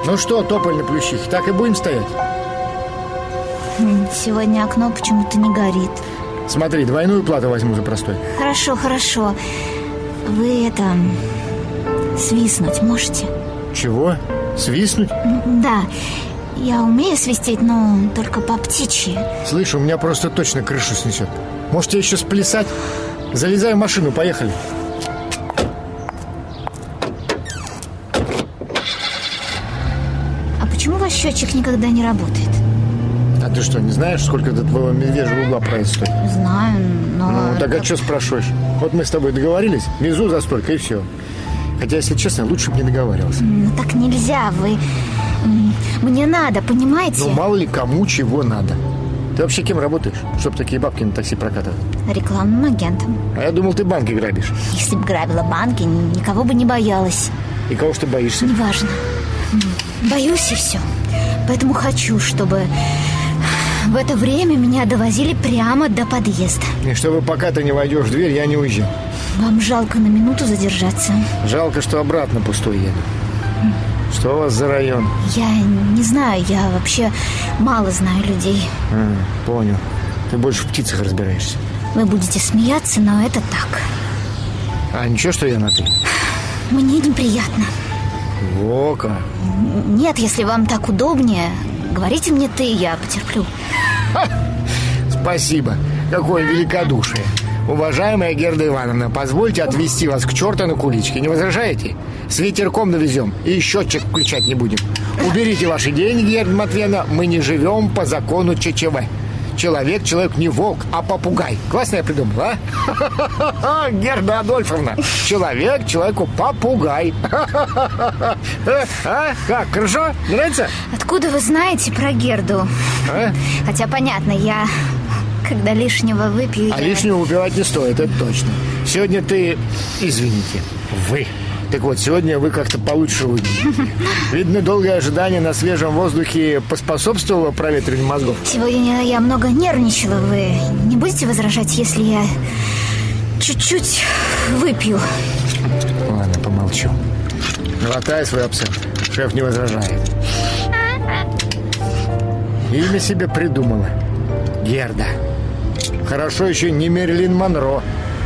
Ну что, тополь на плющихе, так и будем стоять? Сегодня окно почему-то не горит. Смотри, двойную плату возьму за простой. Хорошо, хорошо. Вы свистнуть можете? Чего? Свистнуть? Да, я умею свистеть, но только по птичьи. Слышь, у меня просто точно крышу снесет. Можете еще сплясать? Залезай в машину, поехали. А почему ваш счетчик никогда не работает? А ты что, не знаешь, сколько до твоего медвежьего угла проезд стоит? Знаю, но... Ну, так а что спрашиваешь? Вот мы с тобой договорились, везу за столько и все. Хотя, если честно, лучше бы не договаривался. Ну, так нельзя, мне надо, понимаете? Ну, мало ли кому чего надо. Ты вообще кем работаешь, чтобы такие бабки на такси прокатывать? Рекламным агентом. А я думал, ты банки грабишь. Если бы грабила банки, никого бы не боялась. И кого ж ты боишься? Неважно. Боюсь и все. Поэтому хочу, чтобы в это время меня довозили прямо до подъезда. И чтобы пока ты не войдешь в дверь, я не уезжал. Вам жалко на минуту задержаться? Жалко, что обратно пустой еду. Что у вас за район? Я не знаю, я вообще мало знаю людей. Понял. Ты больше в птицах разбираешься. Вы будете смеяться, но это так. А ничего, что я на «ты»? Мне неприятно. Во как. Нет, если вам так удобнее, говорите мне «ты», я потерплю. Спасибо. Какое великодушие. Уважаемая Герда Ивановна, позвольте отвезти вас к черту на куличке. Не возражаете? С ветерком довезем и счетчик включать не будем. Уберите ваши деньги, Герда Матвеевна. Мы не живем по закону ЧЧВ. Человек не волк, а попугай. Классно я придумал, а? Герда Адольфовна. Человеку попугай. А? Как, хорошо? Нравится? Откуда вы знаете про Герду? Хотя понятно, я... Когда лишнего выпью, А лишнего выпивать не стоит, это точно. Сегодня ты... Извините, вы. Так вот, сегодня вы как-то получше выглядите. Видно, долгое ожидание на свежем воздухе поспособствовало проветриванию мозгов. Сегодня я много нервничала. Вы не будете возражать, если я чуть-чуть выпью? Ладно, помолчу. Глотай свой абсент. Шеф не возражает. Имя себе придумала. Герда. Хорошо еще не Мерлин Монро.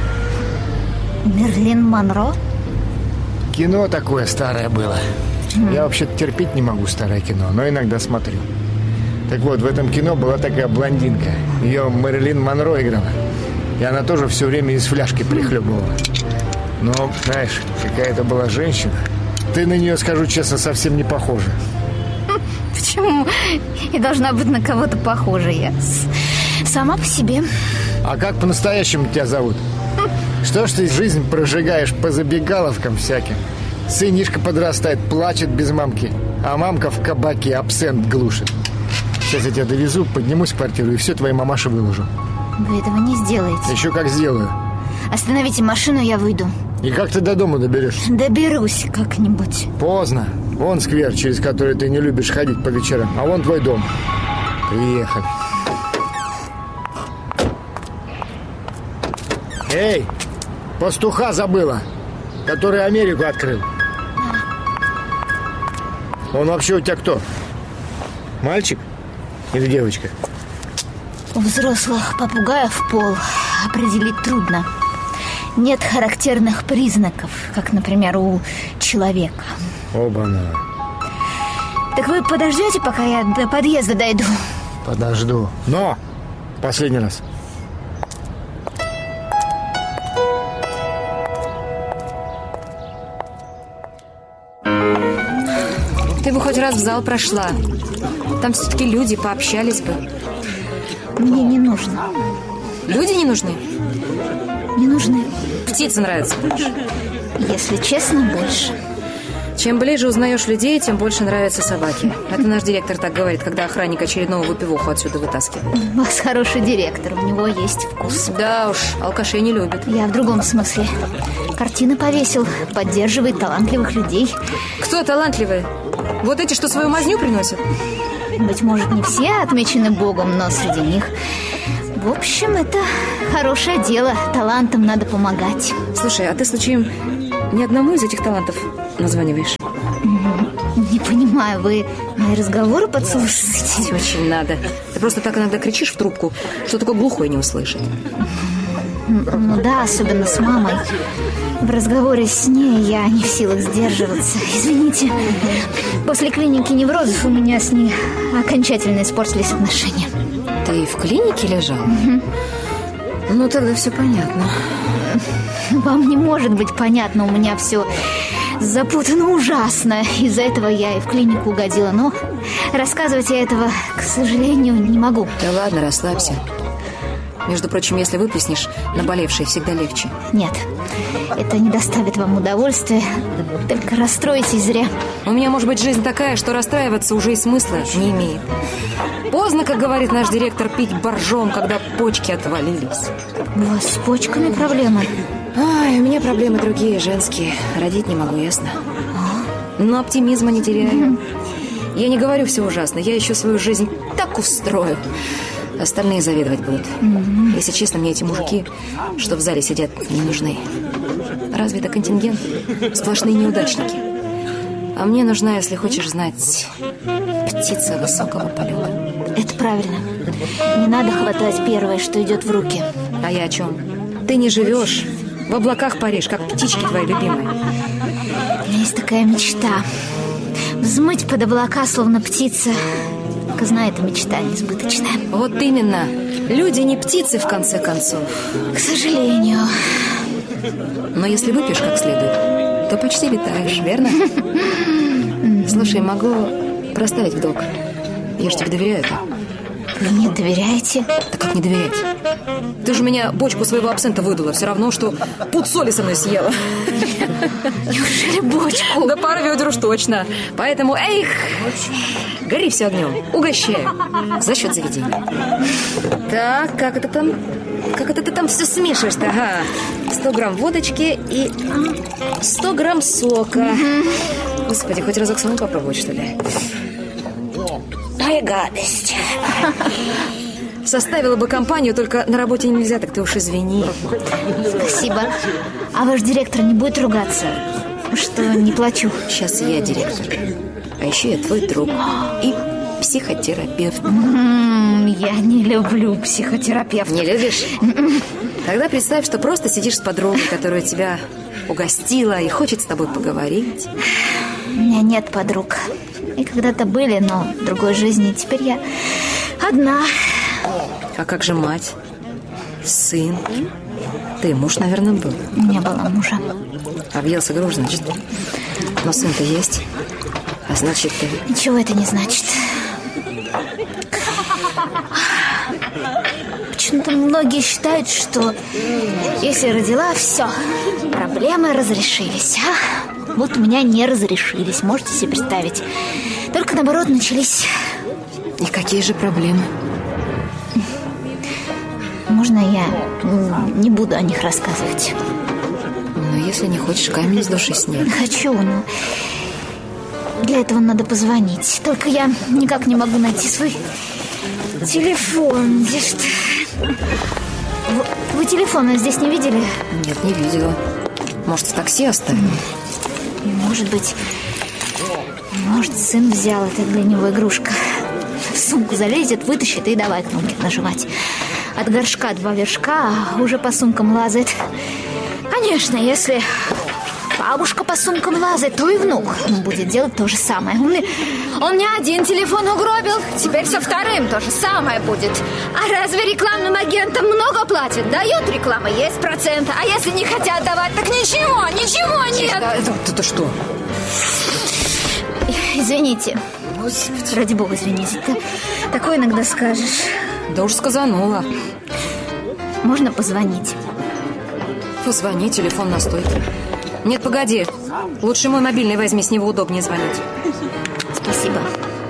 Мерлин Монро? Кино такое старое было. Я вообще-то терпеть не могу старое кино, но иногда смотрю. Так вот, в этом кино была такая блондинка. Ее Мерлин Монро играла. И она тоже все время из фляжки прихлебывала. Но, знаешь, какая-то была женщина. Ты на нее, скажу честно, совсем не похожа. Почему? Я должна быть на кого-то похожа. Я сама по себе. А как по-настоящему тебя зовут? Что ж ты жизнь прожигаешь по забегаловкам всяким? Сынишка подрастает, плачет без мамки, а мамка в кабаке абсент глушит. Сейчас я тебя довезу, поднимусь в квартиру и все твоей мамаше выложу. Вы этого не сделаете. Еще как сделаю. Остановите машину, я выйду. И как ты до дома доберешься? Доберусь как-нибудь. Поздно. Вон сквер, через который ты не любишь ходить по вечерам. А вон твой дом. Приехали. Эй, пастуха забыла, который Америку открыл. Он вообще у тебя кто? Мальчик или девочка? У взрослых попугаев пол определить трудно. Нет характерных признаков, как, например, у человека. Оба-на. Так вы подождете, пока я до подъезда дойду? Подожду. Но последний раз. Ты бы хоть раз в зал прошла. Там все-таки люди, пообщались бы. Мне не нужно. Люди не нужны? Не нужны. Птицы нравятся больше. Если честно, больше. Чем ближе узнаешь людей, тем больше нравятся собаки. Это наш директор так говорит, когда охранник очередного выпивоху отсюда вытаскивает. У вас хороший директор, у него есть вкус. Да уж, алкашей не любят. Я в другом смысле. Картины повесил, поддерживает талантливых людей. Кто талантливый? Вот эти, что свою мазню приносят? Быть может, не все отмечены Богом, но среди них... В общем, это хорошее дело. Талантам надо помогать. Слушай, а ты случаем ни одному из этих талантов названиваешь? Не понимаю, вы мои разговоры подслушиваете? Очень надо. Ты просто так иногда кричишь в трубку, что такой глухой не услышит. Ну да, особенно с мамой. В разговоре с ней я не в силах сдерживаться. Извините. После клиники неврозов у меня с ней окончательно испортились отношения. Ты в клинике лежал? Ну, тогда все понятно. Вам не может быть понятно, у меня все запутано ужасно. Из-за этого я и в клинику угодила. Но рассказывать я этого, к сожалению, не могу. Да ладно, расслабься. Между прочим, если выплеснешь, наболевшее всегда легче. Нет, это не доставит вам удовольствия. Только расстроитесь зря. У меня может быть жизнь такая, что расстраиваться уже и смысла не имеет. Поздно, как говорит наш директор, пить боржом, когда почки отвалились. У вас с почками проблемы? Ай, у меня проблемы другие, женские. Родить не могу, ясно? Но оптимизма не теряю. Я не говорю все ужасно. Я еще свою жизнь так устрою. Остальные завидовать будут. Если честно, мне эти мужики, что в зале сидят, не нужны. Разве это контингент? Сплошные неудачники. А мне нужна, если хочешь знать, птица высокого полета. Это правильно. Не надо хватать первое, что идет в руки. А я о чем? Ты не живешь. В облаках паришь, как птички твои любимые. У меня есть такая мечта. Взмыть под облака, словно птица. Только знаю, это мечта несбыточная. Вот именно. Люди не птицы, в конце концов. К сожалению. Но если выпьешь как следует, то почти летаешь, верно? Слушай, могу проставить в долг. Я же тебе доверяю-то. Вы мне доверяете? Да как не доверять? Ты же меня бочку своего абсента выдула. Все равно, что пуд соли со мной съела. Неужели бочку? Да пару ведер уж точно. Поэтому, эйх, гори все огнем. Угощаю. За счет заведения. Так, как это там? Как это ты там все смешиваешь-то? Ага. 100 грамм водочки и 100 грамм сока. Господи, хоть разок самому попробовать, что ли? Ай, гадость. Составила бы компанию, только на работе нельзя, так ты уж извини. Спасибо. А ваш директор не будет ругаться, что не плачу? Сейчас я директор. А еще я твой друг и психотерапевт. Я не люблю психотерапевтов. Не любишь? Тогда представь, что просто сидишь с подругой, которая тебя угостила и хочет с тобой поговорить. У меня нет подруг. И когда-то были, но в другой жизни. Теперь я одна. А как же мать? Сын? Ты муж, наверное, был? Не было мужа. Объелся груш, значит. Но сын-то есть. А значит, ты... Ничего это не значит. Почему-то многие считают, что если родила, все, проблемы разрешились. Вот у меня не разрешились, можете себе представить. Только наоборот начались. И какие же проблемы? Можно я не буду о них рассказывать? Но если не хочешь, камень с души снять. Хочу, но для этого надо позвонить. Только я никак не могу найти свой телефон. Где что? Вы телефона здесь не видели? Нет, не видела. Может, в такси оставил? Может, сын взял, это для него игрушка. В сумку залезет, вытащит и давай кнопки нажимать. От горшка 2 вершка, а уже по сумкам лазает. Конечно, если бабушка по сумкам лазает, то и внук будет делать то же самое. Он мне один телефон угробил, теперь со вторым то же самое будет. А разве рекламным агентам много платят? Дают реклама, есть процент. А если не хотят давать, так ничего нет. Это что? Извините. Господи. Ради бога, извините. Ты такое иногда скажешь. Да уж сказанула. Можно позвонить? Позвони, телефон на стойке. Нет, погоди. Лучше мой мобильный возьми, с него удобнее звонить. Спасибо.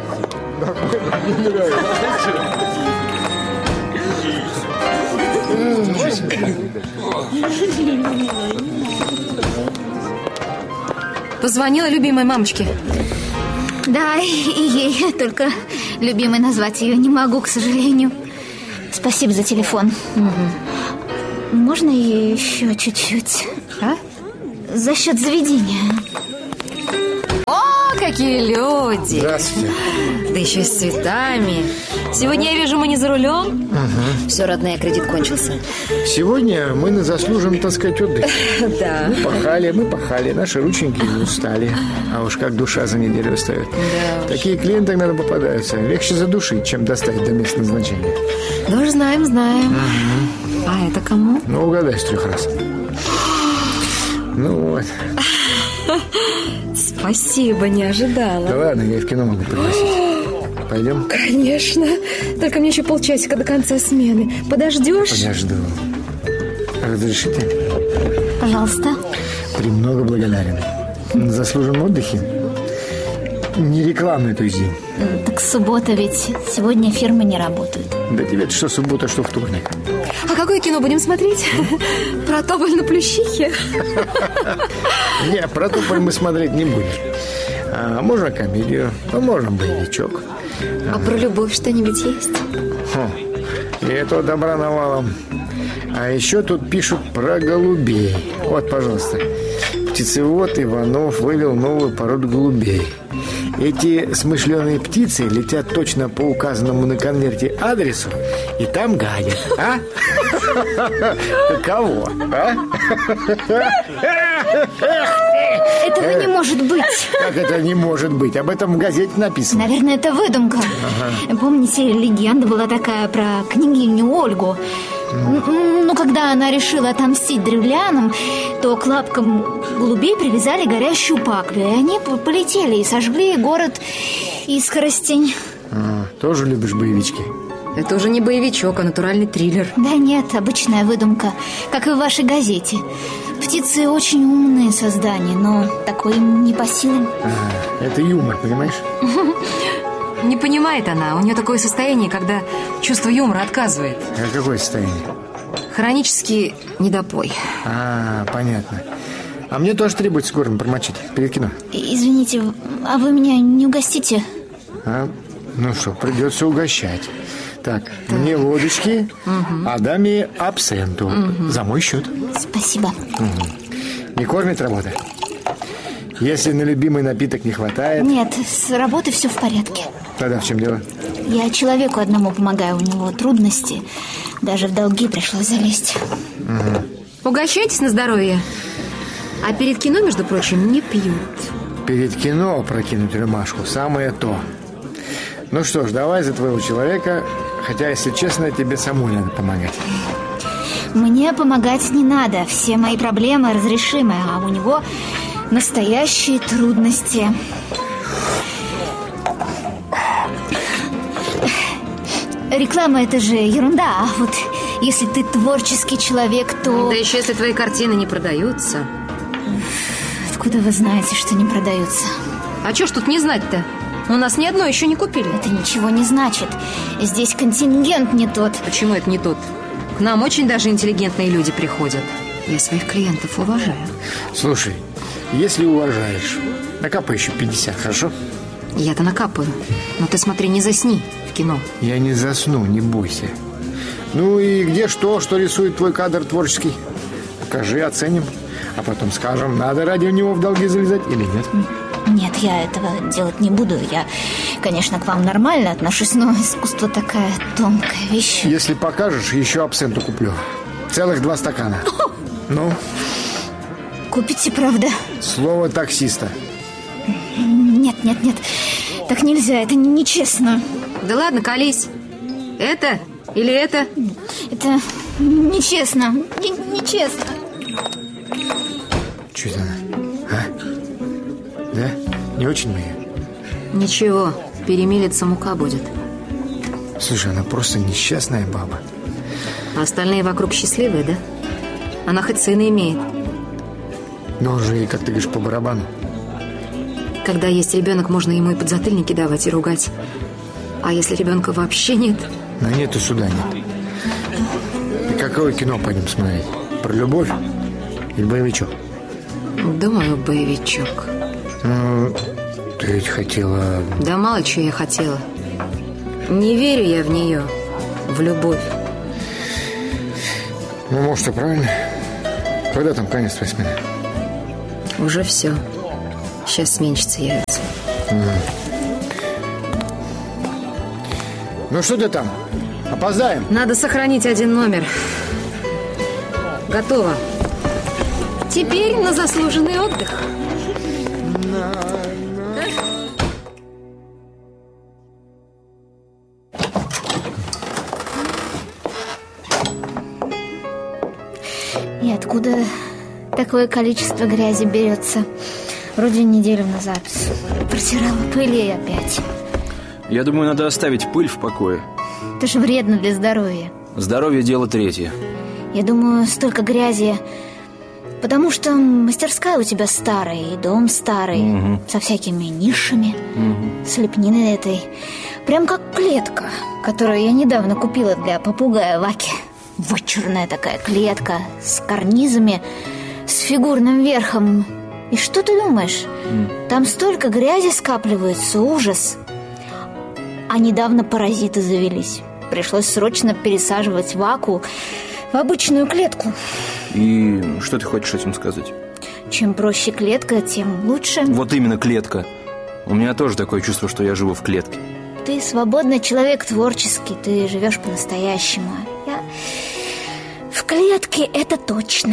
Позвонила любимой мамочке. Да, и ей. Только любимой назвать ее не могу, к сожалению. Спасибо за телефон. Можно еще чуть-чуть? А? За счет заведения. О, какие люди! Здравствуйте. Да еще и с цветами. Сегодня я вижу, мы не за рулем. Все, родная, кредит кончился. Сегодня мы на заслуженном, так сказать, отдыхе. Да. Мы пахали, наши рученьки устали. А уж как душа за неделю устает. Да. Такие клиенты иногда попадаются. Легче задушить, чем доставить до места назначения. Ну уж знаем. А это кому? Ну, угадай с 3 раз. Ну вот. Спасибо, не ожидала. Да ладно, я и в кино могу пригласить. Пойдем? Конечно. Только мне еще полчасика до конца смены. Подождешь? Подожду. Разрешите? Пожалуйста. Премного благодарен. На заслуженном отдыхе? Не рекламный, то есть день. Так суббота ведь. Сегодня фирмы не работают. Да тебе что суббота, что вторник. А какое кино будем смотреть? Про Тополь на Плющихе? Не, про Тополь мы смотреть не будем. Можно комедию, а можно боевичок. А про любовь что-нибудь есть? И этого добра навалом. А еще тут пишут про голубей. Вот, пожалуйста. Птицевод Иванов вывел новую породу голубей. Эти смышленые птицы летят точно по указанному на конверте адресу и там гадят. А? Кого? А? Этого не может быть. Как это не может быть? Об этом в газете написано. Наверное, это выдумка. Помните, легенда была такая про княгиню Ольгу? Ну, когда она решила отомстить древлянам, то к лапкам голубей привязали горящую паклю. И они полетели и сожгли город Искоростень. Тоже любишь боевички? Это уже не боевичок, а натуральный триллер. Да нет, обычная выдумка, как и в вашей газете. Птицы очень умные создания, но такое им не по силам. Это юмор, понимаешь? Не понимает она. У нее такое состояние, когда чувство юмора отказывает. А какое состояние? Хронический недопой. Понятно. А мне тоже требуется горло промочить перед кино. Извините, а вы меня не угостите? Ну что, придется угощать. Так, мне водочки, а даме абсенту. За мой счет. Спасибо. Не кормит работа? Если на любимый напиток не хватает... Нет, с работы все в порядке. Тогда в чем дело? Я человеку одному помогаю, у него трудности. Даже в долги пришлось залезть. Угощайтесь на здоровье. А перед кино, между прочим, не пьют. Перед кино прокинуть рюмашку самое то. Ну что ж, давай за твоего человека. Хотя, если честно, тебе самой надо помогать. Мне помогать не надо. Все мои проблемы разрешимы, а у него настоящие трудности. Реклама — это же ерунда. А вот если ты творческий человек, то... Да еще если твои картины не продаются. Откуда вы знаете, что не продаются? А что ж тут не знать-то? У нас ни одной еще не купили. Это ничего не значит. Здесь контингент не тот. Почему это не тот? К нам очень даже интеллигентные люди приходят. Я своих клиентов уважаю. Слушай, если уважаешь, накапай еще 50, хорошо? Я-то накапаю. Но ты смотри, не засни в кино. Я не засну, не бойся. Ну и где что рисует твой кадр творческий? Покажи, оценим. А потом скажем, надо ради него в долги залезать или нет. Нет, я этого делать не буду. Я, конечно, к вам нормально отношусь, но искусство такая тонкая вещь. Если покажешь, еще абсенту куплю. Целых 2 стакана. Ну? Купите, правда? Слово таксиста. Нет. Так нельзя, это нечестно. Да ладно, колись. Это или это? Это нечестно. Нечестно. Что это она? А? Да? Не очень моя? Ничего, перемелется мука будет. Слушай, она просто несчастная баба. А остальные вокруг счастливые, да? Она хоть сына имеет. Но он же ей, как ты говоришь, по барабану. Когда есть ребенок, можно ему и подзатыльники давать, и ругать. А если ребенка вообще нет? Но нет и суда нет. И какое кино пойдем смотреть? Про любовь или боевичок? Думаю, боевичок. Ну, ты ведь хотела... Да мало чего я хотела. Не верю я в нее, в любовь. Ну, может, и правильно. Когда там конец 8? Уже все. Сейчас сменщица явится. Ну что ты там? Опоздаем. Надо сохранить один номер. Готово. Теперь на заслуженный отдых. И откуда такое количество грязи берется? Вроде неделю назад протирала пыль и опять. Я думаю, надо оставить пыль в покое. Это же вредно для здоровья. Здоровье – дело третье. Я думаю, столько грязи, потому что мастерская у тебя старая, и дом старый, со всякими нишами, с лепниной этой. Прям как клетка, которую я недавно купила для попугая Ваки. Вычурная такая клетка с карнизами, с фигурным верхом. И что ты думаешь? Там столько грязи скапливается, ужас. А недавно паразиты завелись. Пришлось срочно пересаживать Ваку в обычную клетку. И что ты хочешь этим сказать? Чем проще клетка, тем лучше. Вот именно клетка. У меня тоже такое чувство, что я живу в клетке. Ты свободный человек, творческий. Ты живешь по-настоящему. Я в клетке, это точно.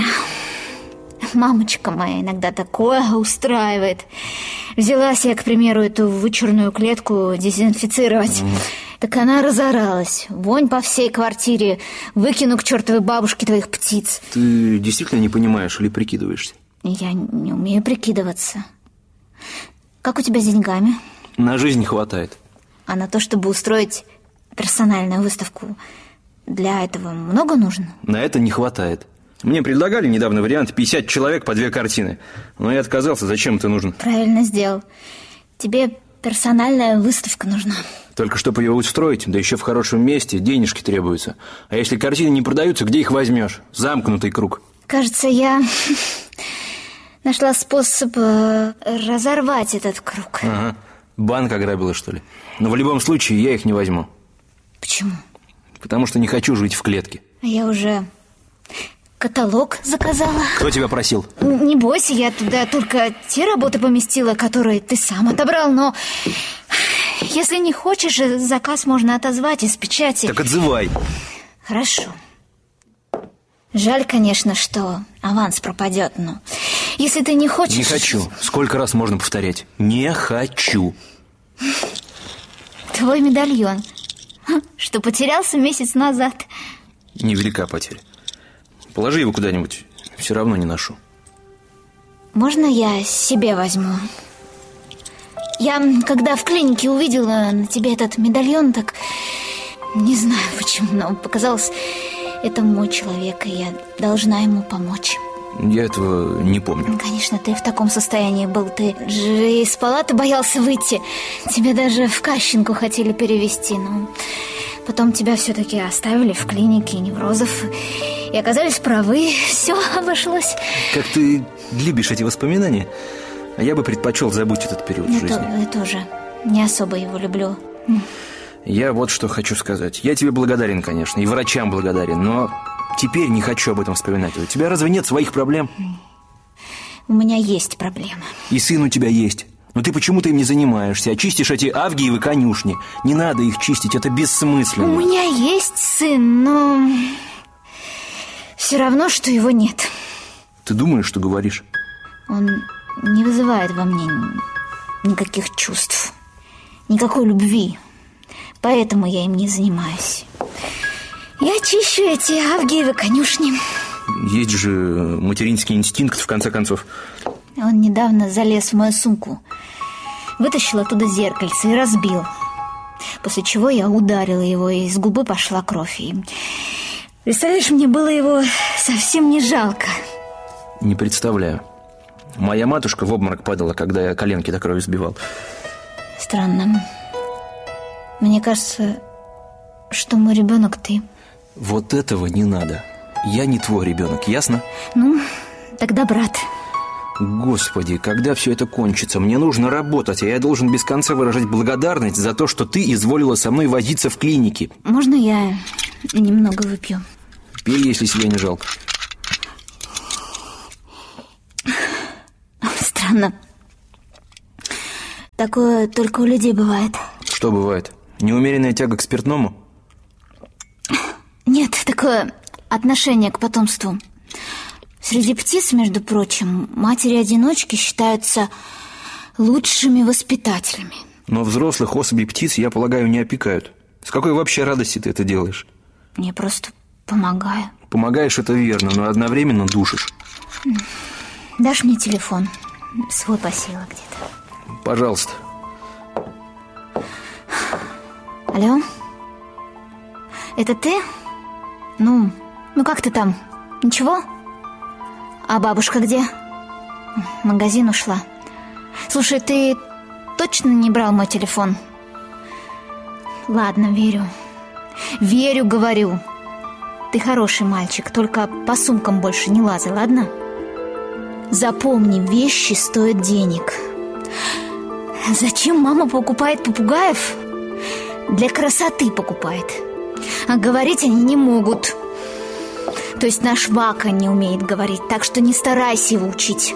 Мамочка моя иногда такое устраивает. Взялась я, к примеру, эту вычурную клетку дезинфицировать. Так она разоралась. Вонь по всей квартире. Выкину к чертовой бабушке твоих птиц. Ты действительно не понимаешь или прикидываешься? Я не умею прикидываться. Как у тебя с деньгами? На жизнь хватает. А на то, чтобы устроить персональную выставку, для этого много нужно? На это не хватает. Мне предлагали недавно вариант 50 человек по 2 картины. Но я отказался, зачем это нужно? Правильно сделал. Тебе персональная выставка нужна. Только чтобы ее устроить, да еще в хорошем месте, денежки требуются. А если картины не продаются, где их возьмешь? Замкнутый круг. Кажется, я нашла способ разорвать этот круг. Ага. Банк ограбила, что ли? Но в любом случае я их не возьму. Почему? Потому что не хочу жить в клетке. Я уже каталог заказала. Кто тебя просил? Не бойся, я туда только те работы поместила, которые ты сам отобрал, но если не хочешь, заказ можно отозвать из печати. Так отзывай. Хорошо. Жаль, конечно, что аванс пропадет, но если ты не хочешь... Не хочу. Сколько раз можно повторять? Не хочу. Твой медальон, что потерялся месяц назад. Невелика потеря. Положи его куда-нибудь, все равно не ношу. Можно я себе возьму? Я, когда в клинике увидела на тебе этот медальон, так не знаю почему, но показалось, это мой человек, и я должна ему помочь. Я этого не помню. Конечно, ты в таком состоянии был. Ты же из палаты боялся выйти. Тебя даже в Кащенку хотели перевести, но потом тебя все-таки оставили в клинике неврозов. И оказались правы, все обошлось. Как ты любишь эти воспоминания. А я бы предпочел забыть этот период жизни. Я тоже не особо его люблю. Я вот что хочу сказать. Я тебе благодарен, конечно, и врачам благодарен, но теперь не хочу об этом вспоминать. У тебя разве нет своих проблем? У меня есть проблемы. И сын у тебя есть. Но ты почему-то им не занимаешься, а чистишь эти авгиевы конюшни. Не надо их чистить, это бессмысленно. У меня есть сын, но все равно, что его нет. Ты думаешь, что говоришь? Он не вызывает во мне никаких чувств, никакой любви. Поэтому я им не занимаюсь. Я чищу эти авгиевы конюшни. Есть же материнский инстинкт, в конце концов. Он недавно залез в мою сумку, вытащил оттуда зеркальце и разбил. После чего я ударила его, и из губы пошла кровь. И, представляешь, мне было его совсем не жалко. Не представляю. Моя матушка в обморок падала, когда я коленки до крови сбивал. Странно. Мне кажется, что мой ребенок ты. Вот этого не надо. Я не твой ребенок, ясно? Ну, тогда брат. Господи, когда все это кончится? Мне нужно работать, а я должен без конца выражать благодарность за то, что ты изволила со мной возиться в клинике. Можно я немного выпью? Пей, если себе не жалко. Странно. Такое только у людей бывает. Что бывает? Неумеренная тяга к спиртному? Нет, такое отношение к потомству. Среди птиц, между прочим, матери-одиночки считаются лучшими воспитателями. Но взрослых особей птиц, я полагаю, не опекают. С какой вообще радости ты это делаешь? Я просто помогаю. Помогаешь, это верно, но одновременно душишь. Дашь мне телефон? Свой посела где-то. Пожалуйста. Алло? Это ты? Ну как ты там? Ничего? А бабушка где? В магазин ушла. Слушай, ты точно не брал мой телефон? Ладно, верю. Верю, говорю. Ты хороший мальчик, только по сумкам больше не лазай, ладно? Запомни, вещи стоят денег. Зачем мама покупает попугаев? Для красоты покупает. А говорить они не могут. То есть наш Вака не умеет говорить, так что не старайся его учить.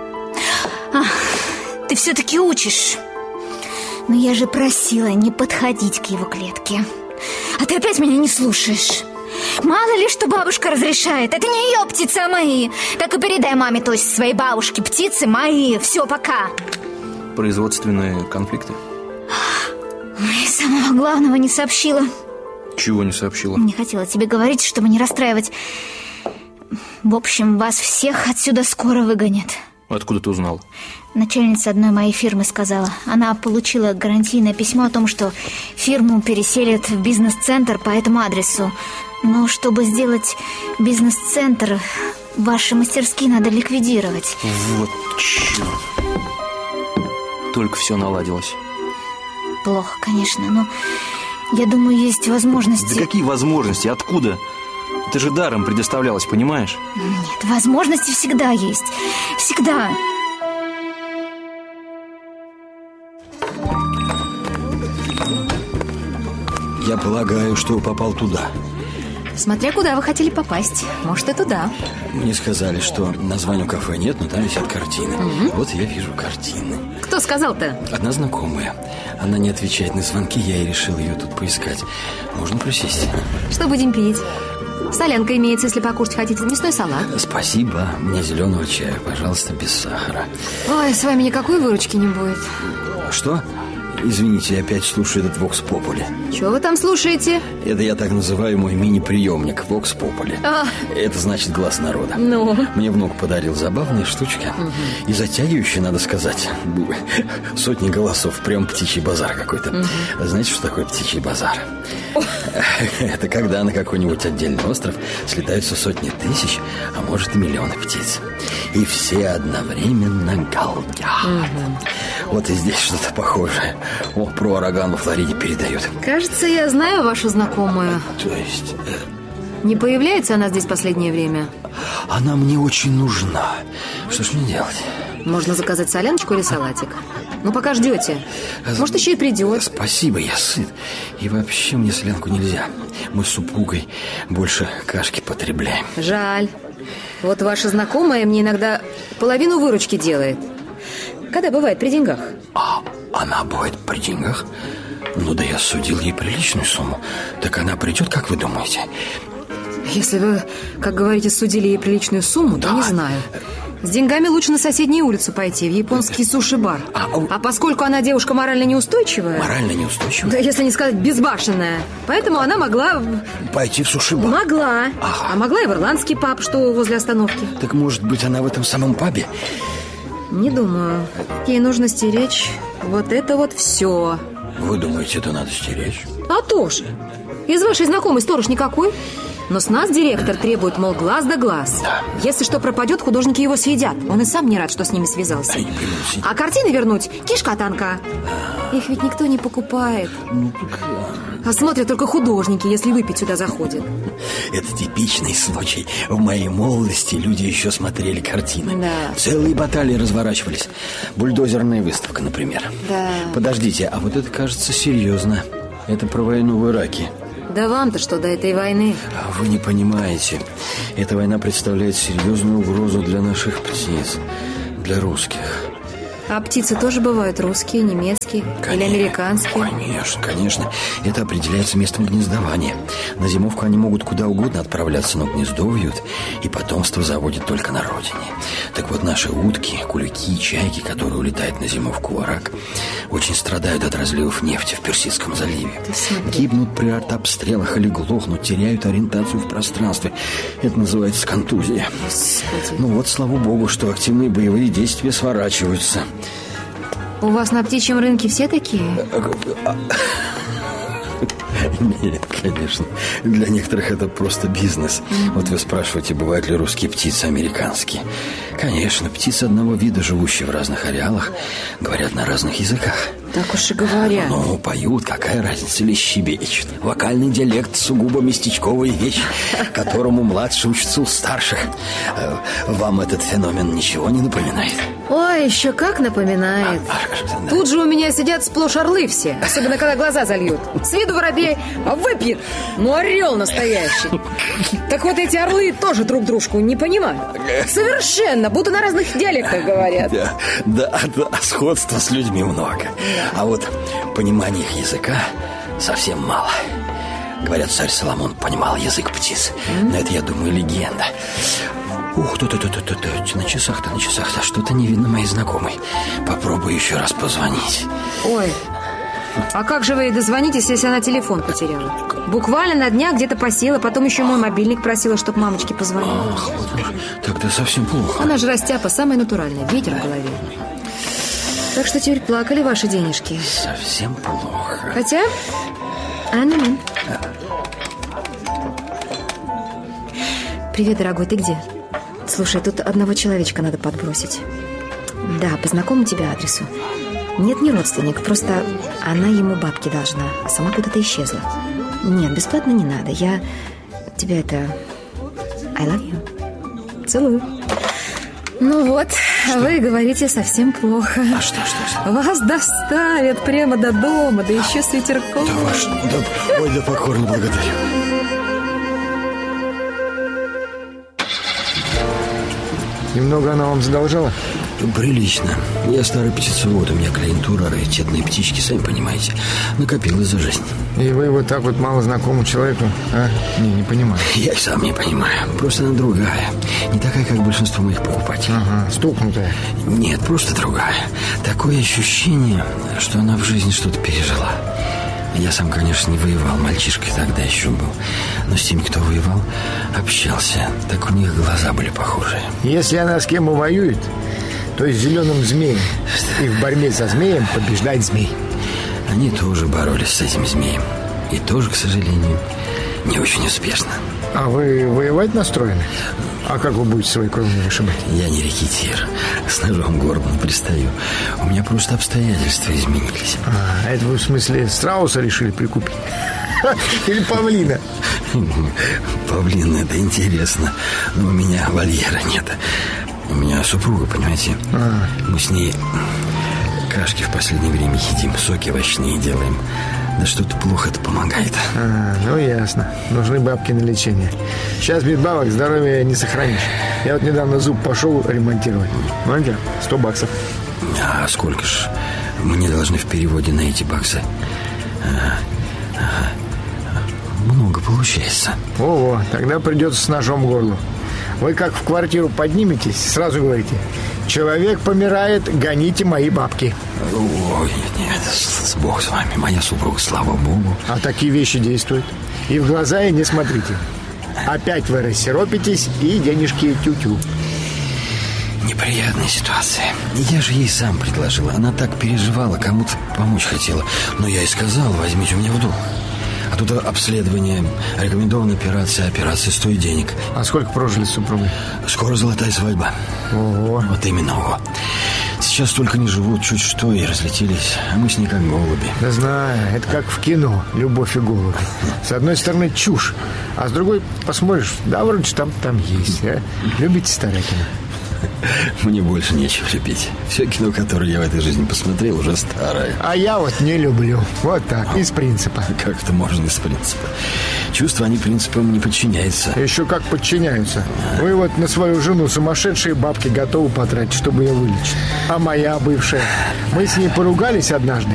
Ты все-таки учишь. Но я же просила не подходить к его клетке. А ты опять меня не слушаешь. Мало ли, что бабушка разрешает. Это не ее птицы, а мои. Так и передай маме, то есть своей бабушке. Птицы мои. Все, пока. Производственные конфликты? И самого главного не сообщила. Чего не сообщила? Не хотела тебе говорить, чтобы не расстраивать. В общем, вас всех отсюда скоро выгонят. Откуда ты узнала? Начальница одной моей фирмы сказала. Она получила гарантийное письмо о том, что фирму переселят в бизнес-центр по этому адресу. Но чтобы сделать бизнес-центр, ваши мастерские надо ликвидировать. Вот черт. Только все наладилось. Плохо, конечно, но я думаю, есть возможности. Да какие возможности? Откуда? Это же даром предоставлялось, понимаешь? Нет, возможности всегда есть. Всегда. Я полагаю, что попал туда. Смотря куда вы хотели попасть. Может, и туда. Мне сказали, что названия кафе нет, но там висят картины. Вот я вижу картины. Кто сказал-то? Одна знакомая. Она не отвечает на звонки, я и решил ее тут поискать. Можно присесть? Что будем пить? Солянка имеется, если покушать хотите. Мясной салат. Спасибо. Мне зеленого чая, пожалуйста, без сахара. Ой, с вами никакой выручки не будет. Что? Извините, я опять слушаю этот Vox Populi. Чего вы там слушаете? Это я так называю мой мини-приемник Vox Populi. Это значит глаз народа. Ну? Мне внук подарил забавные штучки. И затягивающие, надо сказать. Сотни голосов, прям птичий базар какой-то. Знаете, что такое птичий базар? Это когда на какой-нибудь отдельный остров слетаются сотни тысяч, а может и миллионы птиц. И все одновременно галдят. Вот и здесь что-то похожее. О, про ураган во Флориде передают. Кажется, я знаю вашу знакомую. То есть... Не появляется она здесь в последнее время? Она мне очень нужна. Что ж мне делать? Можно заказать соляночку или салатик. Ну, пока ждете. Может, еще и придет. Спасибо, я сыт. И вообще мне солянку нельзя. Мы с супругой больше кашки потребляем. Жаль. Вот ваша знакомая мне иногда половину выручки делает. Когда бывает при деньгах? А она бывает при деньгах? Ну да я судил ей приличную сумму. Так она придет, как вы думаете? Если вы, как говорите, судили ей приличную сумму, то не знаю. С деньгами лучше на соседнюю улицу пойти, в японский суши-бар. А поскольку она девушка морально неустойчивая... Морально неустойчивая? Да, если не сказать безбашенная. Поэтому она могла... Пойти в суши-бар? Могла. Ага. А могла и в ирландский паб, что возле остановки. Так может быть она в этом самом пабе? Не думаю. Ей нужно стеречь вот это вот все. Вы думаете, это надо стеречь? А то же. Из вашей знакомой сторож никакой. Но с нас директор требует, мол, глаз да глаз. Да. Если что пропадет, художники его съедят. Он и сам не рад, что с ними связался. А картины вернуть кишка танка. Их ведь никто не покупает. Ну, так... А смотрят только художники, если выпить сюда заходят. Это типичный случай. В моей молодости люди еще смотрели картины. Да. Целые баталии разворачивались. Бульдозерная выставка, например. Да. Подождите, а вот это кажется серьезно. Это про войну в Ираке. Да вам-то что до этой войны? Вы не понимаете. Эта война представляет серьезную угрозу для наших птиц, для русских. А птицы тоже бывают русские, немецкие или американские? Конечно. Это определяется местом гнездования. На зимовку они могут куда угодно отправляться, но гнездо вьют и потомство заводят только на родине. Так вот, наши утки, кулики, чайки, которые улетают на зимовку в Ирак, очень страдают от разливов нефти в Персидском заливе. Гибнут при артобстрелах или глохнут, теряют ориентацию в пространстве. Это называется контузия. Господи. Ну вот, слава богу, что активные боевые действия сворачиваются. У вас на птичьем рынке все такие? Нет, конечно. Для некоторых это просто бизнес. Вот вы спрашиваете, бывают ли русские птицы американские. Конечно, птицы одного вида, живущие в разных ареалах, говорят на разных языках. Так уж и говорят. Ну, поют, какая разница, или щебечут. Вокальный диалект сугубо местечковая вещь, которому младшие учатся у старших. Вам этот феномен ничего не напоминает? Ой, еще как напоминает. Тут же у меня сидят сплошь орлы все, особенно когда глаза зальют. С виду воробей, а выпьет. Ну, орел настоящий. Так вот эти орлы тоже друг дружку не понимают. Совершенно, будто на разных диалектах говорят. Да, сходства с людьми много. А вот понимания их языка совсем мало. Говорят, царь Соломон понимал язык птиц. Но это, я думаю, легенда. Ух, на часах-то что-то не видно моей знакомой. Попробую еще раз позвонить. Ой, а как же вы ей дозвонитесь, если она телефон потеряла? Буквально на днях где-то посела, потом еще мой мобильник просила, чтобы мамочке позвонила. Ах, вот, тогда совсем плохо. Она же растяпа, самая натуральная, ветер в голове. Так что теперь плакали ваши денежки. Совсем плохо. Хотя... Привет, дорогой, ты где? Слушай, тут одного человечка надо подбросить. Да, познакомлю тебя адресу. Нет, не родственник, просто она ему бабки должна, а сама куда-то исчезла. Нет, бесплатно не надо. Я тебя это... I love you. Целую. Ну вот, что? Вы говорите совсем плохо. А что? Вас доставят прямо до дома, да еще с ветерком. Ой, да покорно благодарю. Немного она вам задолжала? Прилично. Я старый птицевод, у меня клиентура, раритетные птички, сами понимаете. Накопилось за жизнь. И вы вот так вот мало знакомому человеку, а? Не понимаю. Я и сам не понимаю. Просто она другая. Не такая, как большинство моих покупателей. Ага, стукнутая. Нет, просто другая. Такое ощущение, что она в жизни что-то пережила. Я сам, конечно, не воевал, мальчишкой тогда еще был. Но с теми, кто воевал, общался. Так у них глаза были похожие. Если она с кем воюет, то с зеленым змеем. И в борьбе со змеем побеждает змей. Они тоже боролись с этим змеем. И тоже, к сожалению, не очень успешно. А вы воевать настроены? А как вы будете свои кровь вышибать? Я не рекетир. С ножом к горлу не пристаю. У меня просто обстоятельства изменились. А, это вы в смысле страуса решили прикупить? Или павлина? Павлин, это интересно. Но у меня вольера нет. У меня супруга, понимаете? Мы с ней кашки в последнее время едим, соки овощные делаем. Да что-то плохо это помогает. Ну ясно. Нужны бабки на лечение. Сейчас без бабок здоровья не сохранишь. Я вот недавно зуб пошел ремонтировать. Знаете, $100. А сколько ж мне должны в переводе на эти баксы? Много получается. Ого, тогда придется с ножом в горло. Вы как в квартиру подниметесь, сразу говорите: человек помирает, гоните мои бабки. Ой, нет, Бог с вами, моя супруга, слава Богу. А такие вещи действуют. И в глаза ей не смотрите. Опять вы рассеропитесь и денежки тю-тю. Неприятная ситуация. Я же ей сам предложил. Она так переживала, кому-то помочь хотела. Но я и сказал: возьмите у меня в долг. А тут обследование, рекомендованная операция стоит денег. А сколько прожили с супругой? Скоро золотая свадьба. Ого. Вот именно, ого. Сейчас только не живут, чуть что и разлетелись. А мы с ней как голуби. Да знаю, это как в кино «Любовь и голуби». С одной стороны чушь, а с другой посмотришь, да вроде там есть, а? Любите старое кино? Мне больше нечего любить. Все кино, которое я в этой жизни посмотрел, уже старое. А я вот не люблю. Вот так, из принципа. Как это можно из принципа? Чувства, они принципам не подчиняются. Еще как подчиняются. Вы вот на свою жену сумасшедшие бабки готовы потратить, чтобы ее вылечить. А моя бывшая? Мы с ней поругались однажды.